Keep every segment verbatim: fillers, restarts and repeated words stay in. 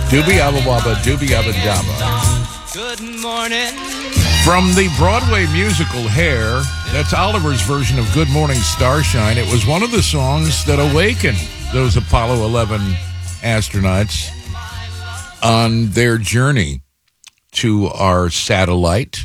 Doobie Abba Wabba, Doobie Abba Dabba. Good morning. From the Broadway musical Hair, that's Oliver's version of Good Morning Starshine. It was one of the songs that awakened those Apollo eleven astronauts on their journey to our satellite.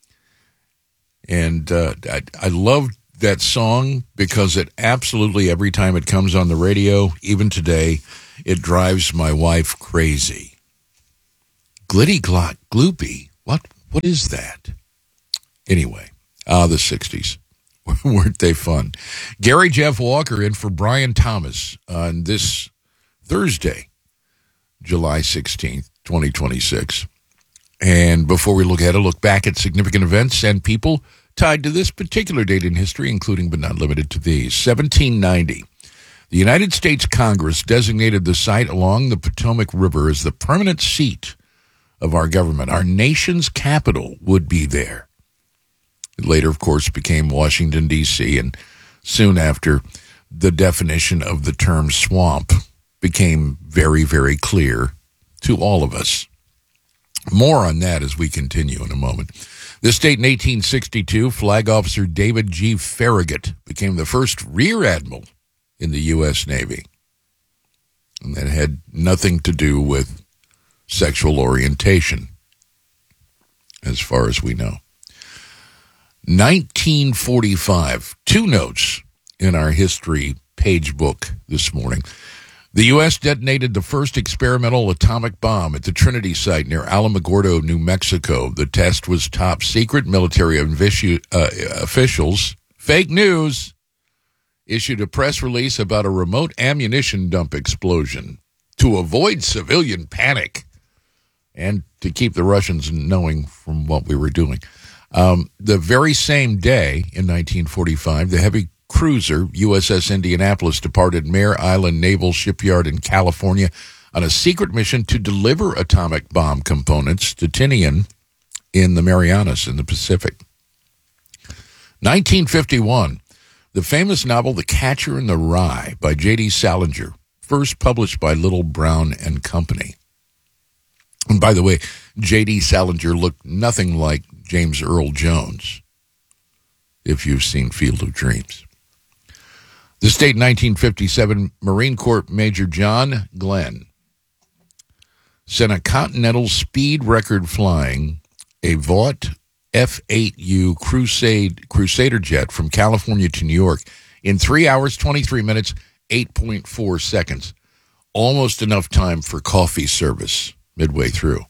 And uh, I, I love that song because it absolutely, every time it comes on the radio, even today, it drives my wife crazy. Glitty Glot Gloopy. What? What is that? Anyway, ah, the sixties. Weren't they fun? Gary Jeff Walker in for Brian Thomas on this Thursday, July sixteenth, twenty twenty-six. And before we look ahead, a look back at significant events and people tied to this particular date in history, including but not limited to these. seventeen ninety. The United States Congress designated the site along the Potomac River as the permanent seat of our government. Our nation's capital would be there. It later, of course, became Washington, D C, and soon after, the definition of the term swamp became very, very clear to all of us. More on that as we continue in a moment. This date in eighteen sixty-two, Flag Officer David G. Farragut became the first Rear Admiral in the U S. Navy. And that had nothing to do with sexual orientation, as far as we know. nineteen forty-five, two notes in our history page book this morning. The U S detonated the first experimental atomic bomb at the Trinity site near Alamogordo, New Mexico. The test was top secret. Military invisu- uh, officials, fake news, issued a press release about a remote ammunition dump explosion to avoid civilian panic and to keep the Russians knowing from what we were doing. Um, the very same day in nineteen forty-five, the heavy cruiser U S S Indianapolis departed Mare Island Naval Shipyard in California on a secret mission to deliver atomic bomb components to Tinian in the Marianas in the Pacific. nineteen fifty-one, the famous novel The Catcher in the Rye by J D. Salinger, first published by Little Brown and Company. And by the way, J D. Salinger looked nothing like James Earl Jones, if you've seen Field of Dreams. This date, nineteen fifty-seven, Marine Corps Major John Glenn sent a Continental speed record flying, a Vought F eight U Crusade, Crusader jet from California to New York in three hours, twenty-three minutes, eight point four seconds. Almost enough time for coffee service midway through.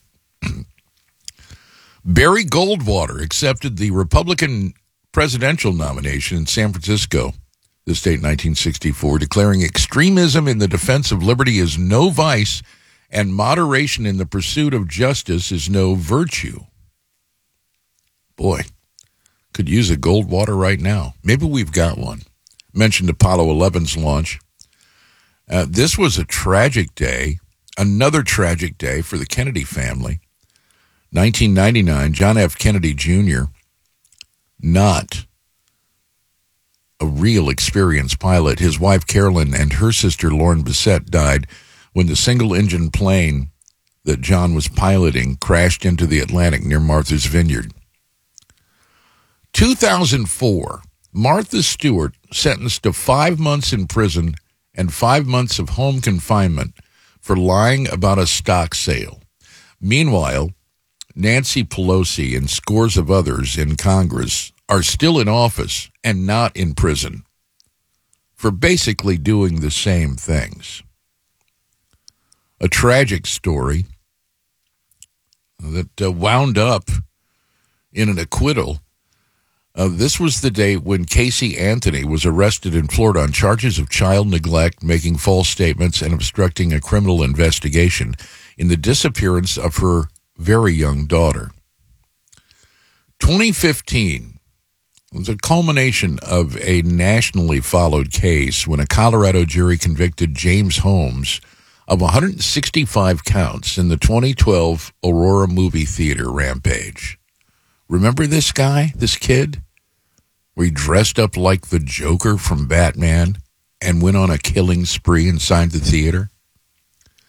Barry Goldwater accepted the Republican presidential nomination in San Francisco this date, nineteen sixty-four, declaring extremism in the defense of liberty is no vice and moderation in the pursuit of justice is no virtue. Boy, could use a Goldwater right now. Maybe we've got one. Mentioned Apollo eleven's launch. Uh, this was a tragic day, another tragic day for the Kennedy family. nineteen ninety-nine, John F. Kennedy Junior, not a real experienced pilot. His wife, Carolyn, and her sister, Lauren Bissett, died when the single-engine plane that John was piloting crashed into the Atlantic near Martha's Vineyard. two thousand four, Martha Stewart sentenced to five months in prison and five months of home confinement for lying about a stock sale. Meanwhile, Nancy Pelosi and scores of others in Congress are still in office and not in prison for basically doing the same things. A tragic story that uh, wound up in an acquittal. Uh, this was the day when Casey Anthony was arrested in Florida on charges of child neglect, making false statements, and obstructing a criminal investigation in the disappearance of her very young daughter. twenty fifteen was a culmination of a nationally followed case when a Colorado jury convicted James Holmes of one hundred sixty-five counts in the twenty twelve Aurora movie theater rampage. Remember this guy, this kid, where he dressed up like the Joker from Batman and went on a killing spree inside the theater?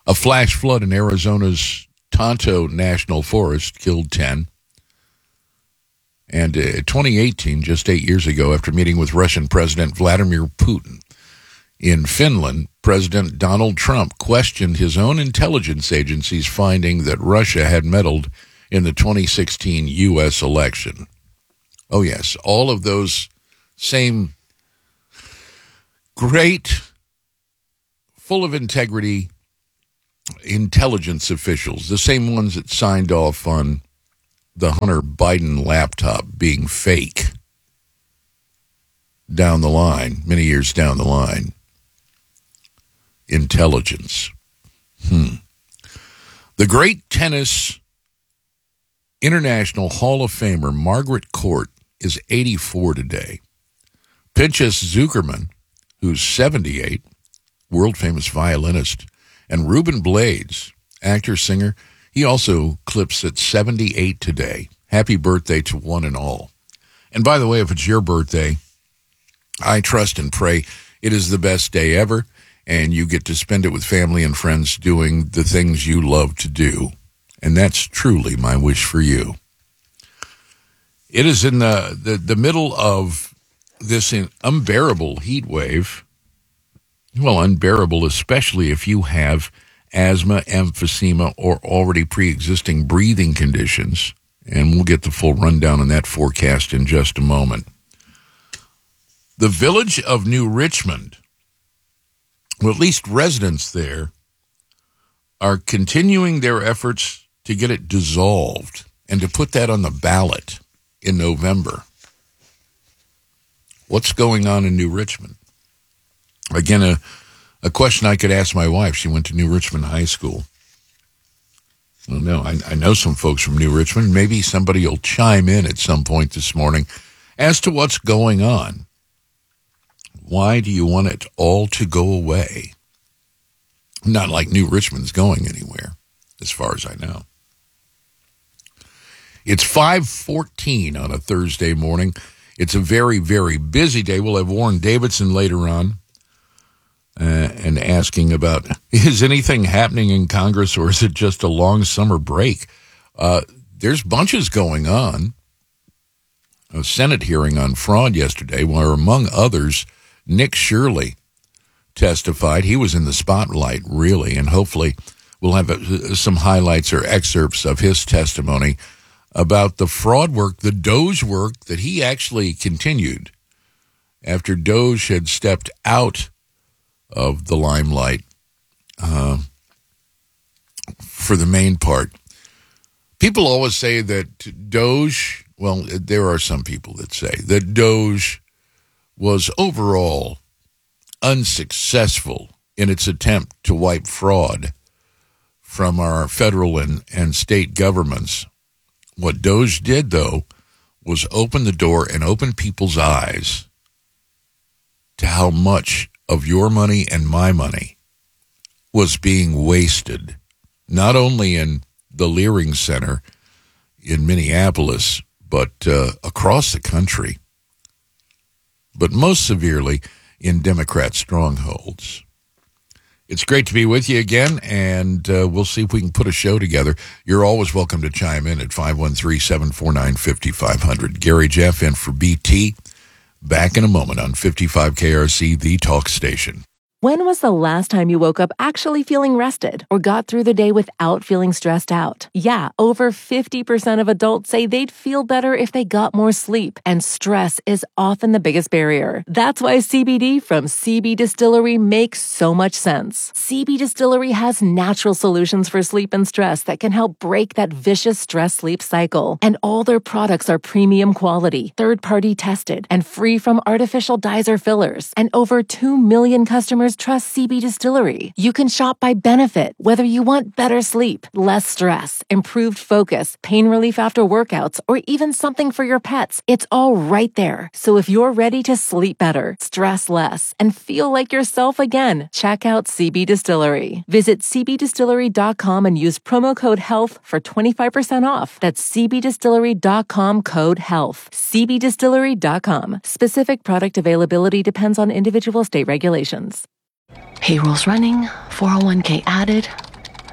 A flash flood in Arizona's Tonto National Forest killed ten. And uh, twenty eighteen, just eight years ago, after meeting with Russian President Vladimir Putin in Finland, President Donald Trump questioned his own intelligence agency's finding that Russia had meddled in the twenty sixteen U S election. Oh, yes, all of those same great, full of integrity intelligence officials, the same ones that signed off on the Hunter Biden laptop being fake down the line, many years down the line. Intelligence. Hmm. The great tennis international Hall of Famer Margaret Court is eighty-four today. Pinchas Zuckerman, who's seventy-eight, world-famous violinist, and Ruben Blades, actor-singer, he also clips at seventy-eight today. Happy birthday to one and all. And by the way, if it's your birthday, I trust and pray it is the best day ever, and you get to spend it with family and friends doing the things you love to do. And that's truly my wish for you. It is in the, the, the middle of this unbearable heat wave. Well, unbearable, especially if you have asthma, emphysema, or already pre-existing breathing conditions. And we'll get the full rundown on that forecast in just a moment. The village of New Richmond, well, at least residents there, are continuing their efforts to get it dissolved and to put that on the ballot in November. What's going on in New Richmond? Again, a, a question I could ask my wife. She went to New Richmond High School. Well, no, I, I know some folks from New Richmond. Maybe somebody will chime in at some point this morning as to what's going on. Why do you want it all to go away? Not like New Richmond's going anywhere, as far as I know. It's five fourteen on a Thursday morning. It's a very, very busy day. We'll have Warren Davidson later on uh, and asking about, is anything happening in Congress or is it just a long summer break? Uh, there's bunches going on. A Senate hearing on fraud yesterday where, among others, Nick Shirley testified. He was in the spotlight, really, and hopefully we'll have uh, some highlights or excerpts of his testimony about the fraud work, the Doge work that he actually continued after Doge had stepped out of the limelight uh, for the main part. People always say that Doge, well, there are some people that say that Doge was overall unsuccessful in its attempt to wipe fraud from our federal and, and state governments. What Doge did, though, was open the door and open people's eyes to how much of your money and my money was being wasted, not only in the Leering Center in Minneapolis, but uh, across the country, but most severely in Democrat strongholds. It's great to be with you again, and uh, we'll see if we can put a show together. You're always welcome to chime in at five one three, seven four nine, five five zero zero. Gary Jeff in for B T. Back in a moment on fifty-five K R C, the talk station. When was the last time you woke up actually feeling rested or got through the day without feeling stressed out? Yeah, over fifty percent of adults say they'd feel better if they got more sleep, and stress is often the biggest barrier. That's why C B D from C B Distillery makes so much sense. C B Distillery has natural solutions for sleep and stress that can help break that vicious stress-sleep cycle. And all their products are premium quality, third-party tested, and free from artificial dyes or fillers. And over two million customers trust C B Distillery. You can shop by benefit, whether you want better sleep, less stress, improved focus, pain relief after workouts, or even something for your pets. It's all right there. So if you're ready to sleep better, stress less, and feel like yourself again, check out C B Distillery. Visit c b distillery dot com and use promo code HEALTH for twenty-five percent off. That's c b distillery dot com code HEALTH. c b distillery dot com. Specific product availability depends on individual state regulations. Payroll's running, four oh one k added.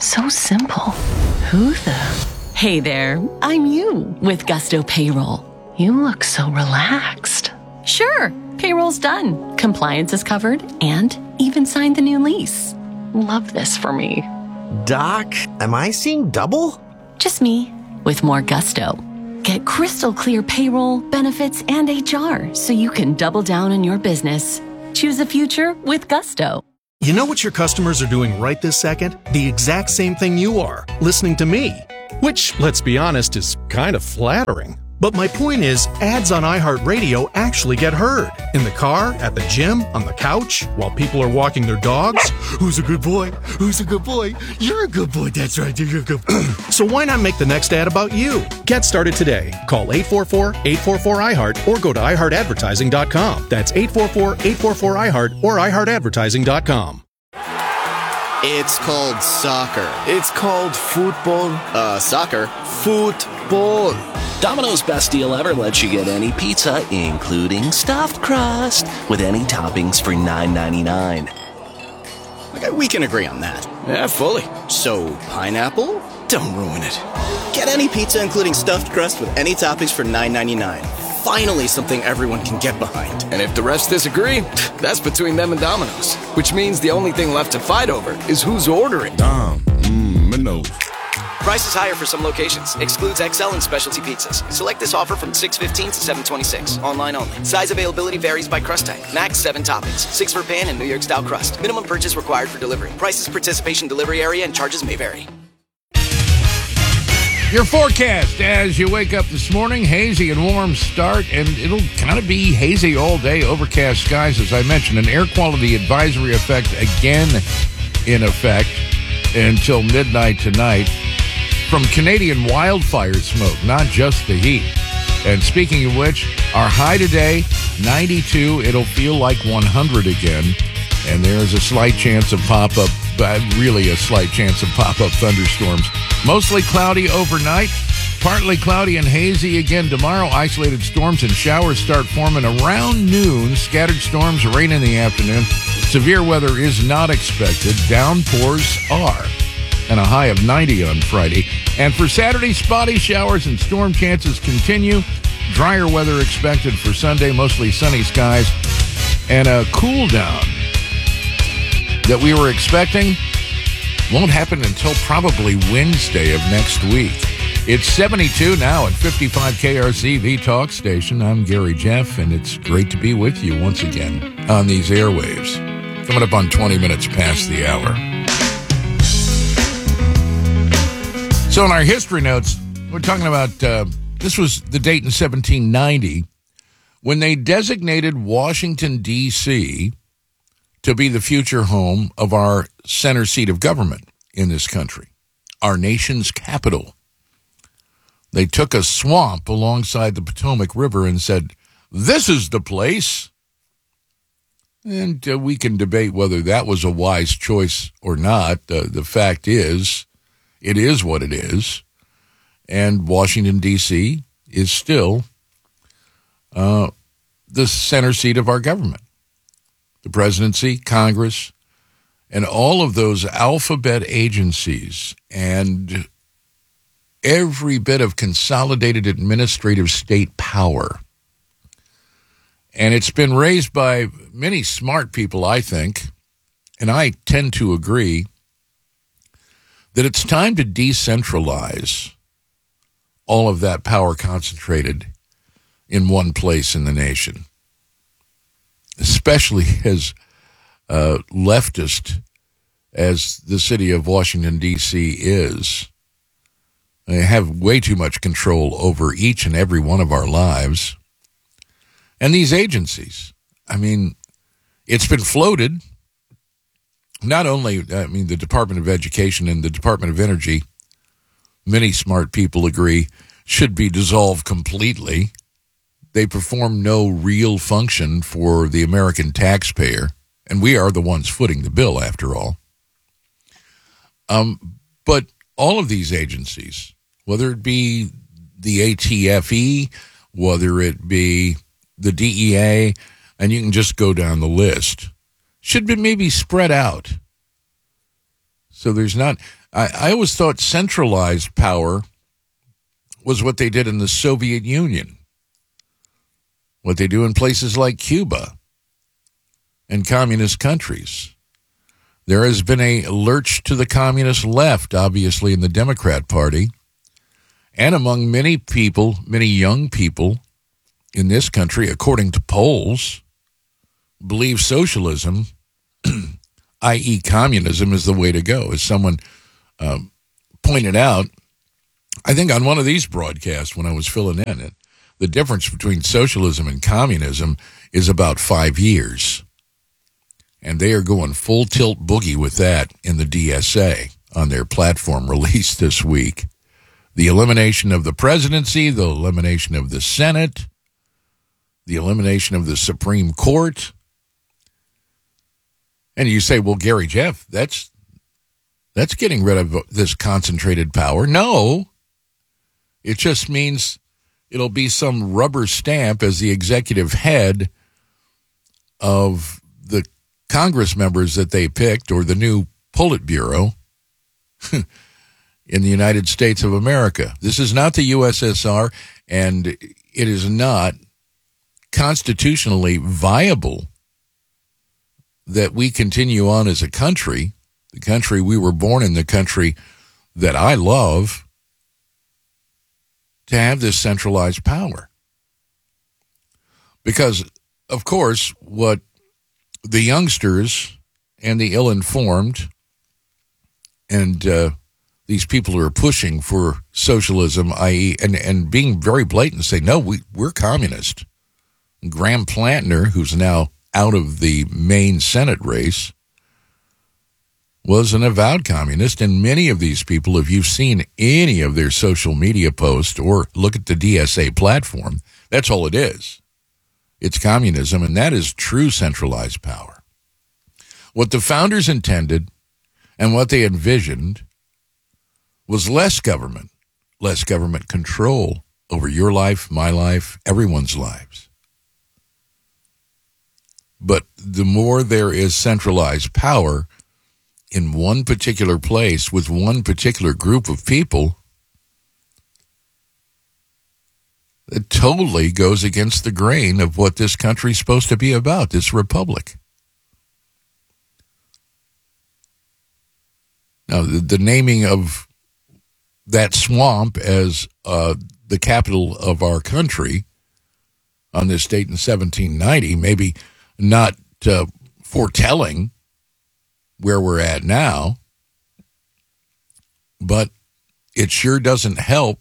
So simple. Who the? Hey there, I'm you with Gusto Payroll. You look so relaxed. Sure, payroll's done. Compliance is covered and even signed the new lease. Love this for me. Doc, am I seeing double? Just me with more gusto. Get crystal clear payroll, benefits, and H R so you can double down on your business. Choose a future with Gusto. You know what your customers are doing right this second? The exact same thing you are, listening to me. Which, let's be honest, is kind of flattering. But my point is, ads on iHeartRadio actually get heard. In the car, at the gym, on the couch, while people are walking their dogs. Who's a good boy? Who's a good boy? You're a good boy, that's right, you're a good boy. So why not make the next ad about you? Get started today. Call eight four four, eight four four, I heart or go to i heart advertising dot com. That's eight four four, eight four four, I heart or i heart advertising dot com. It's called soccer. It's called football. Uh, soccer. Football. Domino's Best Deal Ever lets you get any pizza, including stuffed crust, with any toppings for nine ninety-nine. Okay, we can agree on that. Yeah, fully. So, pineapple? Don't ruin it. Get any pizza, including stuffed crust, with any toppings for nine ninety-nine. Finally, something everyone can get behind. And if the rest disagree, that's between them and Domino's. Which means the only thing left to fight over is who's ordering. Dom, mmm, Minos. Price is higher for some locations. Excludes X L and specialty pizzas. Select this offer from six fifteen to seven twenty-six. Online only. Size availability varies by crust type. Max seven toppings. Six for pan and New York style crust. Minimum purchase required for delivery. Prices, participation, delivery area, and charges may vary. Your forecast as you wake up this morning, hazy and warm start, and it'll kind of be hazy all day, overcast skies, as I mentioned. An air quality advisory effect again in effect until midnight tonight from Canadian wildfire smoke, not just the heat. And speaking of which, our high today, ninety-two. It'll feel like one hundred again, and there's a slight chance of pop-up, but really a slight chance of pop-up thunderstorms. Mostly cloudy overnight, partly cloudy and hazy again tomorrow. Isolated storms and showers start forming around noon. Scattered storms, rain in the afternoon. Severe weather is not expected. Downpours are. And a high of ninety on Friday. And for Saturday, spotty showers and storm chances continue. Drier weather expected for Sunday, mostly sunny skies. And a cool down that we were expecting won't happen until probably Wednesday of next week. It's seventy-two now at fifty-five K R C V Talk Station. I'm Gary Jeff, and it's great to be with you once again on these airwaves. Coming up on twenty minutes past the hour. So in our history notes, we're talking about, uh, this was the date in seventeen ninety, when they designated Washington, D C to be the future home of our center seat of government in this country, our nation's capital. They took a swamp alongside the Potomac River and said, this is the place. And uh, we can debate whether that was a wise choice or not. Uh, the fact is, it is what it is. And Washington, D C is still uh, the center seat of our government. The presidency, Congress, and all of those alphabet agencies and every bit of consolidated administrative state power. And it's been raised by many smart people, I think, and I tend to agree, that it's time to decentralize all of that power concentrated in one place in the nation, especially as uh, leftist as the city of Washington, D C is. They have way too much control over each and every one of our lives. And these agencies, I mean, it's been floated. Not only, I mean, the Department of Education and the Department of Energy, many smart people agree, should be dissolved completely. They perform no real function for the American taxpayer, and we are the ones footing the bill, after all. Um, but all of these agencies, whether it be the A T F E, whether it be the D E A, and you can just go down the list, should be maybe spread out. So there's not, I, I always thought centralized power was what they did in the Soviet Union, what they do in places like Cuba and communist countries. There has been a lurch to the communist left, obviously, in the Democrat Party, and among many people, many young people in this country, according to polls, believe socialism, that is communism, is the way to go. As someone um, pointed out, I think on one of these broadcasts when I was filling in it, the difference between socialism and communism is about five years. And they are going full tilt boogie with that in the D S A on their platform release this week. The elimination of the presidency, the elimination of the Senate, the elimination of the Supreme Court. And you say, well, Gary Jeff, that's that's getting rid of this concentrated power. No, it just means it'll be some rubber stamp as the executive head of the Congress members that they picked, or the new Politburo in the United States of America. This is not the U S S R, and it is not constitutionally viable that we continue on as a country, the country we were born in, the country that I love, to have this centralized power. Because, of course, what the youngsters and the ill-informed and uh, these people who are pushing for socialism, that is, and, and being very blatant, say, no, we, we're communist. Graham Plantner, who's now out of the main Senate race, was an avowed communist, and many of these people, if you've seen any of their social media posts or look at the D S A platform, that's all it is. It's communism, and that is true centralized power. What the founders intended and what they envisioned was less government, less government control over your life, my life, everyone's lives. But the more there is centralized power in one particular place with one particular group of people, it totally goes against the grain of what this country's supposed to be about, this republic. Now, the, the naming of that swamp as uh, the capital of our country on this date in seventeen ninety, maybe not uh, foretelling where we're at now, but it sure doesn't help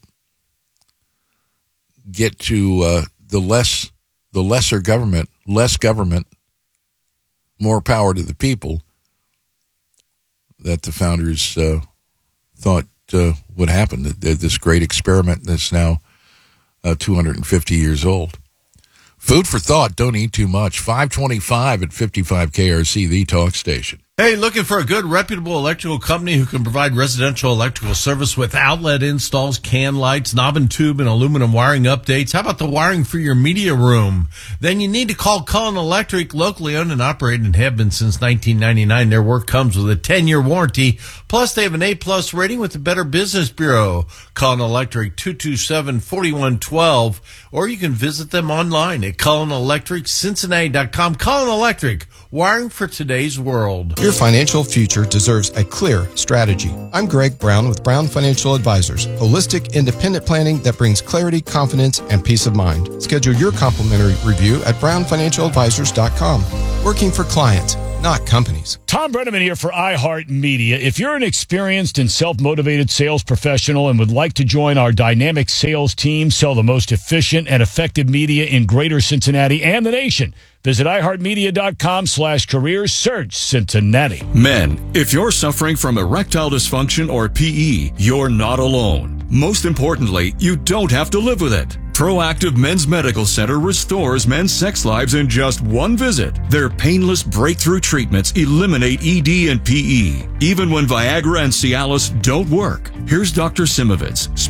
get to uh, the less, the lesser government, less government, more power to the people that the founders uh, thought uh, would happen. This great experiment that's now uh, two hundred fifty years old. Food for thought. Don't eat too much. five twenty-five at fifty-five K R C, the talk station. Hey, looking for a good, reputable electrical company who can provide residential electrical service with outlet installs, can lights, knob and tube, and aluminum wiring updates? How about the wiring for your media room? Then you need to call Cullen Electric, locally owned and operated and have been since nineteen ninety-nine. Their work comes with a ten-year warranty. Plus, they have an A-plus rating with the Better Business Bureau. Cullen Electric, two two seven, four one one two, or you can visit them online at cullen electric cincinnati dot com. Cullen Electric, wiring for today's world. Your financial future deserves a clear strategy. I'm Greg Brown with Brown Financial Advisors, holistic independent planning that brings clarity, confidence, and peace of mind. Schedule your complimentary review at brown financial advisors dot com. Working for clients, not companies. Tom Brenneman here for iHeartMedia. If you're an experienced and self-motivated sales professional and would like to join our dynamic sales team, sell the most efficient and effective media in greater Cincinnati and the nation, visit iHeartMedia.com slash careers, search Cincinnati. Men, if you're suffering from erectile dysfunction or P E, you're not alone. Most importantly, you don't have to live with it. Proactive Men's Medical Center restores men's sex lives in just one visit. Their painless breakthrough treatments eliminate E D and P E, even when Viagra and Cialis don't work. Here's Doctor Simovitz,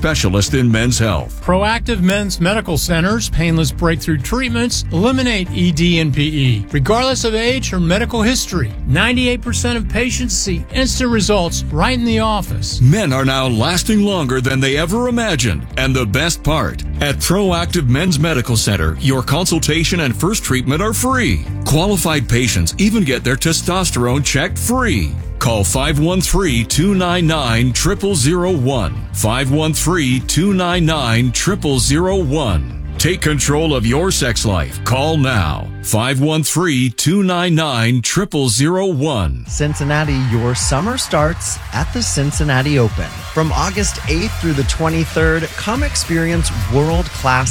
specialist in men's health. Proactive Men's Medical Center's painless breakthrough treatments eliminate E D and P E, regardless of age or medical history. ninety-eight percent of patients see instant results right in the office. Men are now lasting longer than they ever imagined. And the best part, at Proactive Men's Medical Center, your consultation and first treatment are free. Qualified patients even get their testosterone checked free. Call five one three, two nine nine, zero zero zero one. five one three, two nine nine, zero zero zero one. Take control of your sex life. Call now. five one three, two nine nine, zero zero zero one. Cincinnati, your summer starts at the Cincinnati Open. From August eighth through the twenty-third, come experience world-class